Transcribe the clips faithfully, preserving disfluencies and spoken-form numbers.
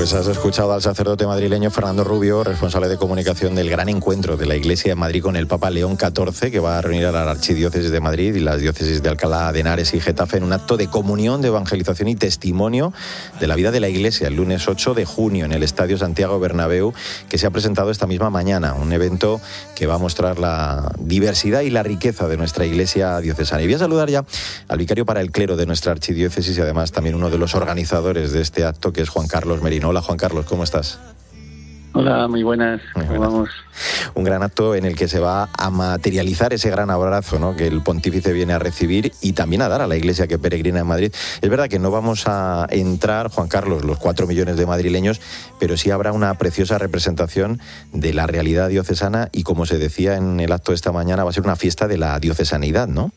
Pues has escuchado al sacerdote madrileño Fernando Rubio, responsable de comunicación del gran encuentro de la Iglesia de Madrid con el Papa León catorce, que va a reunir a la Archidiócesis de Madrid y las diócesis de Alcalá de Henares y Getafe en un acto de comunión, de evangelización y testimonio de la vida de la Iglesia, el lunes ocho de junio en el Estadio Santiago Bernabéu, que se ha presentado esta misma mañana. Un evento que va a mostrar la diversidad y la riqueza de nuestra Iglesia diocesana. Y voy a saludar ya al vicario para el clero de nuestra Archidiócesis y además también uno de los organizadores de este acto, que es Juan Carlos Merino. Hola, Juan Carlos, ¿cómo estás? Hola, muy buenas. Muy ¿Cómo buenas. vamos? Un gran acto en el que se va a materializar ese gran abrazo, ¿no?, que el pontífice viene a recibir y también a dar a la Iglesia que peregrina en Madrid. Es verdad que no vamos a entrar, Juan Carlos, los cuatro millones de madrileños, pero sí habrá una preciosa representación de la realidad diocesana y, como se decía en el acto de esta mañana, va a ser una fiesta de la diocesanidad, ¿no?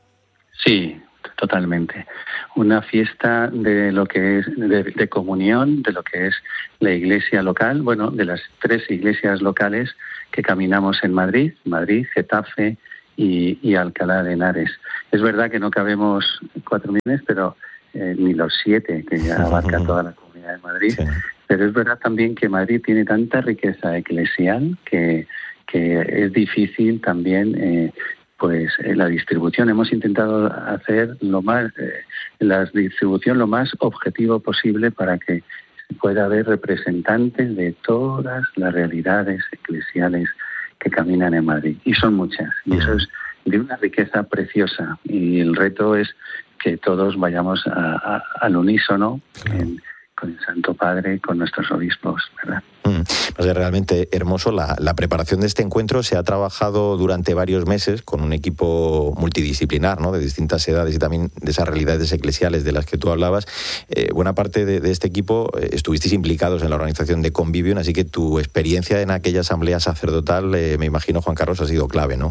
Sí, totalmente. Una fiesta de lo que es de, de comunión, de lo que es la iglesia local, bueno, de las tres iglesias locales que caminamos en Madrid, Madrid, Getafe y, y Alcalá de Henares. Es verdad que no cabemos cuatro millones, pero eh, ni los siete, que ya abarca toda la comunidad de Madrid. Sí. Pero es verdad también que Madrid tiene tanta riqueza eclesial que, que es difícil también eh, pues eh, la distribución. Hemos intentado hacer lo más eh, la distribución lo más objetivo posible para que pueda haber representantes de todas las realidades eclesiales que caminan en Madrid. Y son muchas. Y eso es de una riqueza preciosa. Y el reto es que todos vayamos a, a, al unísono en, con el Santo Padre, con nuestros obispos, ¿verdad? Mm, va a ser realmente hermoso. La, la preparación de este encuentro se ha trabajado durante varios meses con un equipo multidisciplinar, ¿no?, de distintas edades y también de esas realidades eclesiales de las que tú hablabas. Eh, buena parte de, de este equipo eh, estuvisteis implicados en la organización de Convivium, así que tu experiencia en aquella asamblea sacerdotal, eh, me imagino, Juan Carlos, ha sido clave, ¿no?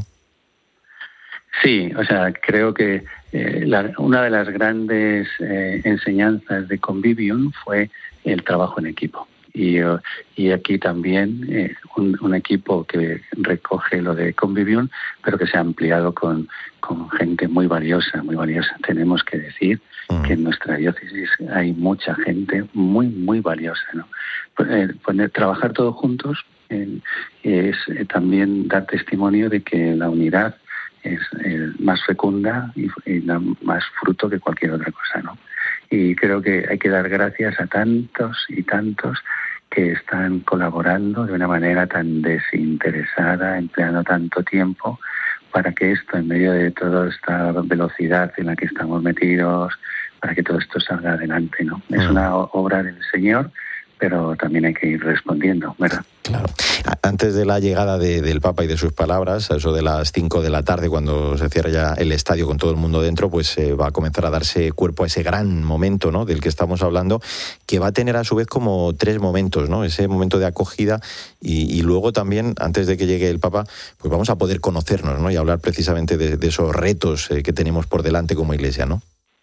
Sí, o sea, creo que eh, la, una de las grandes eh, enseñanzas de Convivium fue el trabajo en equipo. Y, uh, y aquí también eh, un, un equipo que recoge lo de Convivium, pero que se ha ampliado con, con gente muy valiosa, muy valiosa. Tenemos que decir uh-huh. que en nuestra diócesis hay mucha gente muy, muy valiosa, ¿no? Eh, poner, trabajar todos juntos eh, es eh, también dar testimonio de que la unidad es eh, más fecunda y, y da más fruto que cualquier otra cosa, ¿no? Y creo que hay que dar gracias a tantos y tantos que están colaborando de una manera tan desinteresada, empleando tanto tiempo para que esto, en medio de toda esta velocidad en la que estamos metidos, para que todo esto salga adelante, ¿no? Mm. Es una obra del Señor, pero también hay que ir respondiendo, ¿verdad? Claro. Antes de la llegada de, del Papa y de sus palabras, a eso de las cinco de la tarde, cuando se cierra ya el estadio con todo el mundo dentro, pues eh, va a comenzar a darse cuerpo a ese gran momento, ¿no?, del que estamos hablando, que va a tener a su vez como tres momentos, ¿no? Ese momento de acogida y, y luego también, antes de que llegue el Papa, pues vamos a poder conocernos, ¿no?, y hablar precisamente de, de esos retos eh, que tenemos por delante como Iglesia, ¿no?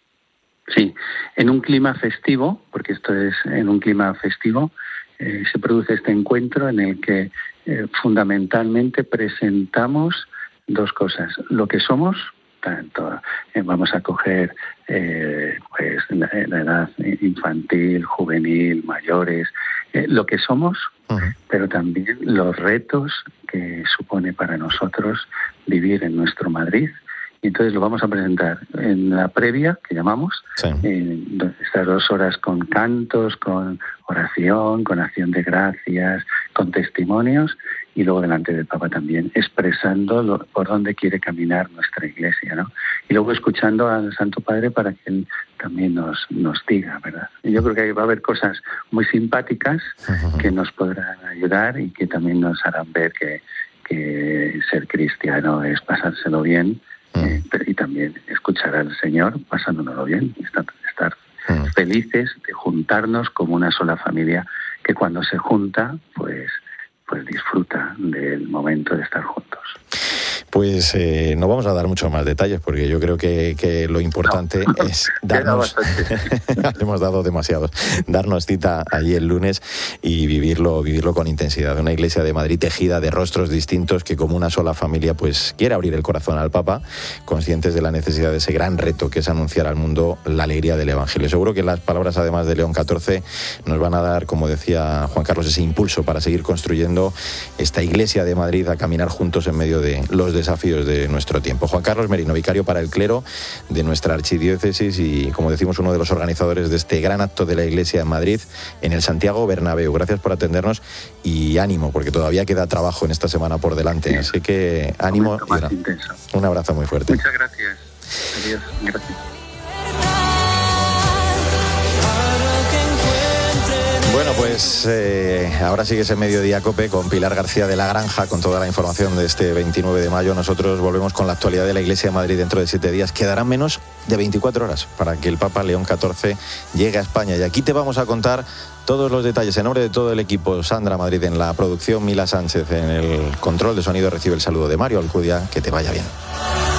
Sí, en un clima festivo, porque esto es en un clima festivo, eh, se produce este encuentro en el que eh, fundamentalmente presentamos dos cosas. Lo que somos, tanto eh, vamos a coger eh, pues la, la edad infantil, juvenil, mayores, eh, lo que somos, uh-huh. pero también los retos que supone para nosotros vivir en nuestro Madrid. Y entonces lo vamos a presentar en la previa, que llamamos, sí. en estas dos horas con cantos, con oración, con acción de gracias, con testimonios, y luego delante del Papa también, expresando lo, por dónde quiere caminar nuestra Iglesia, ¿no? Y luego escuchando al Santo Padre para que Él también nos, nos diga, ¿verdad? Y yo creo que va a haber cosas muy simpáticas uh-huh. que nos podrán ayudar y que también nos harán ver que, que ser cristiano es pasárselo bien, Eh, pero, y también escuchar al Señor pasándonoslo bien, estar, estar mm. felices de juntarnos como una sola familia que cuando se junta pues, pues disfruta del momento de estar juntos. Pues eh, no vamos a dar muchos más detalles porque yo creo que, que lo importante no. es darnos, hemos dado demasiados, darnos cita allí el lunes y vivirlo, vivirlo con intensidad. Una iglesia de Madrid tejida de rostros distintos que como una sola familia pues quiere abrir el corazón al Papa, conscientes de la necesidad de ese gran reto que es anunciar al mundo la alegría del Evangelio. Seguro que las palabras además de León catorce nos van a dar, como decía Juan Carlos, ese impulso para seguir construyendo esta iglesia de Madrid, a caminar juntos en medio de los desafíos de nuestro tiempo. Juan Carlos Merino, vicario para el clero de nuestra archidiócesis y, como decimos, uno de los organizadores de este gran acto de la Iglesia en Madrid, en el Santiago Bernabéu. Gracias por atendernos y ánimo, porque todavía queda trabajo en esta semana por delante. Sí. Así que ánimo y una, un abrazo muy fuerte. Muchas gracias. Adiós. Gracias. Bueno, pues eh, ahora sigue ese Mediodía Cope con Pilar García de la Granja, con toda la información de este veintinueve de mayo. Nosotros volvemos con la actualidad de la Iglesia de Madrid dentro de siete días. Quedarán menos de veinticuatro horas para que el Papa León catorce llegue a España. Y aquí te vamos a contar todos los detalles en nombre de todo el equipo. Sandra Madrid en la producción, Mila Sánchez en el control de sonido. Recibe el saludo de Mario Alcudia. Que te vaya bien.